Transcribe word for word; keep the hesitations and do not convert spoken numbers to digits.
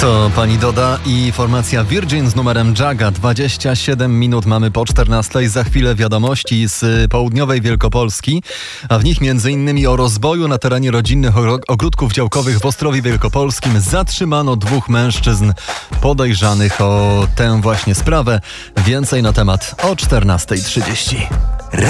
To pani Doda i formacja Virgin z numerem Jaga. dwadzieścia siedem minut mamy po czternastej. Za chwilę wiadomości z południowej Wielkopolski, a w nich między innymi o rozboju na terenie rodzinnych ogródków działkowych w Ostrowie Wielkopolskim. Zatrzymano dwóch mężczyzn podejrzanych o tę właśnie sprawę. Więcej na temat o czternastej trzydzieści.